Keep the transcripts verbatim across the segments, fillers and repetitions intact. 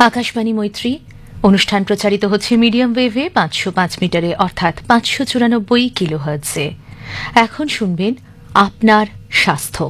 আকাশবাণী মৈত্রী অনুষ্ঠান প্রচারিত হচ্ছে মিডিয়াম ওয়েভে পাঁচশো পাঁচ মিটারে অর্থাৎ পাঁচশো চুরানব্বই কিলোহার্টজে। এখন শুনবেন আপনার স্বাস্থ্য।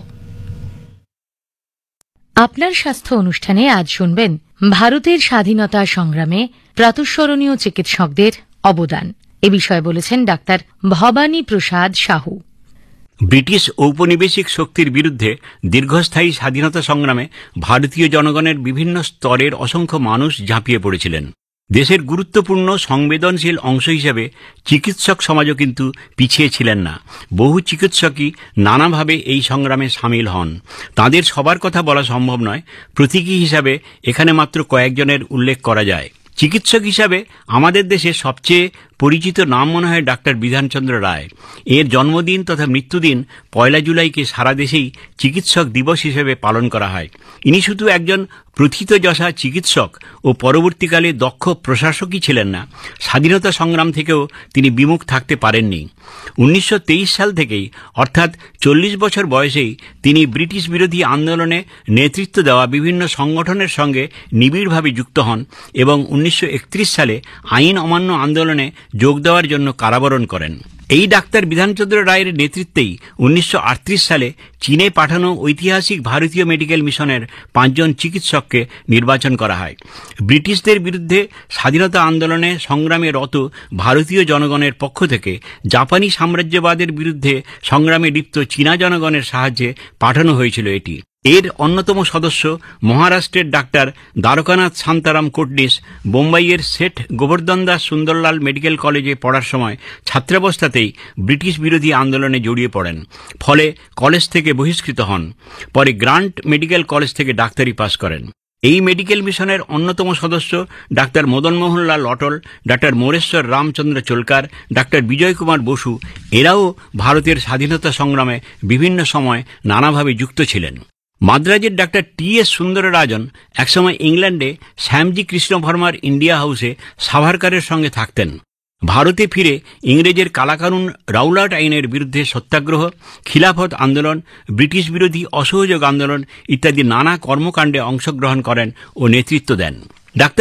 আপনার স্বাস্থ্য অনুষ্ঠানে আজ শুনবেন ভারতের স্বাধীনতা সংগ্রামে প্রাতঃস্মরণীয় চিকিৎসকদের অবদান। এ বিষয়ে বলেছেন ডাক্তার ভবানী প্রসাদ সাহু। ব্রিটিশ ঔপনিবেশিক শক্তির বিরুদ্ধে দীর্ঘস্থায়ী স্বাধীনতা সংগ্রামে ভারতীয় জনগণের বিভিন্ন স্তরের অসংখ্য মানুষ ঝাঁপিয়ে পড়েছিলেন। দেশের গুরুত্বপূর্ণ সংবেদনশীল অংশ হিসেবে চিকিৎসক সমাজও কিন্তু পিছিয়ে ছিলেন না। বহু চিকিৎসকই নানাভাবে এই সংগ্রামে সামিল হন। তাদের সবার কথা বলা সম্ভব নয়, প্রতীকী হিসাবে এখানে মাত্র কয়েকজনের উল্লেখ করা যায়। চিকিৎসক হিসাবে আমাদের দেশে সবচেয়ে পরিচিত নাম মনে হয় ডাক্তার বিধানচন্দ্র রায়। এর জন্মদিন তথা মৃত্যুদিন পয়লা জুলাইকে সারা দেশেই চিকিৎসক দিবস হিসেবে পালন করা হয়। ইনি শুধু একজন প্রথিতযশা চিকিৎসক ও পরবর্তীকালে দক্ষ প্রশাসকই ছিলেন না, স্বাধীনতা সংগ্রাম থেকেও তিনি বিমুখ থাকতে পারেননি। উনিশশো তেইশ সাল থেকেই অর্থাৎ চল্লিশ বছর বয়সেই তিনি ব্রিটিশ বিরোধী আন্দোলনে নেতৃত্ব দেওয়া বিভিন্ন সংগঠনের সঙ্গে নিবিড়ভাবে যুক্ত হন এবং উনিশশো একত্রিশ সালে আইন অমান্য আন্দোলনে যোগ দেওয়ার জন্য কারাবরণ করেন। এই ডাক্তার বিধানচন্দ্র রায়ের নেতৃত্বেই উনিশশো আটত্রিশ সালে চীনে পাঠানো ঐতিহাসিক ভারতীয় মেডিকেল মিশনের পাঁচজন চিকিৎসককে নির্বাচন করা হয়। ব্রিটিশদের বিরুদ্ধে স্বাধীনতা আন্দোলনে সংগ্রামে রত ভারতীয় জনগণের পক্ষ থেকে জাপানি সাম্রাজ্যবাদের বিরুদ্ধে সংগ্রামে লিপ্ত চীনা জনগণের সাহায্যে পাঠানো হয়েছিল এটি। এর অন্যতম সদস্য মহারাষ্ট্রের ডাক্তার দ্বারকানাথ শান্তারাম কোটনিস বোম্বাইয়ের সেঠ গোবর্ধন দাস সুন্দরলাল মেডিকেল কলেজে পড়ার সময় ছাত্রাবস্থাতেই ব্রিটিশ বিরোধী আন্দোলনে জড়িয়ে পড়েন, ফলে কলেজ থেকে বহিষ্কৃত হন। পরে গ্রান্ট মেডিকেল কলেজ থেকে ডাক্তারি পাশ করেন। এই মেডিকেল মিশনের অন্যতম সদস্য ডাক্তার মদনমোহনলাল অটল, ডাক্তার মোরেশ্বর রামচন্দ্র চোলকার, ডাক্তার বিজয় কুমার বসু এরাও ভারতের স্বাধীনতা সংগ্রামে বিভিন্ন সময় নানাভাবে যুক্ত ছিলেন। মাদ্রাজের ডাক্তার টি এস সুন্দররাজন একসময় ইংল্যান্ডে শ্যামজি কৃষ্ণ ভার্মার ইন্ডিয়া হাউসে সাভারকারের সঙ্গে থাকতেন। ভারতে ফিরে ইংরেজের কালাকানুন রাউলাট আইনের বিরুদ্ধে সত্যাগ্রহ, খিলাফত আন্দোলন, ব্রিটিশ বিরোধী অসহযোগ আন্দোলন ইত্যাদি নানা কর্মকাণ্ডে অংশগ্রহণ করেন ও নেতৃত্ব দেন।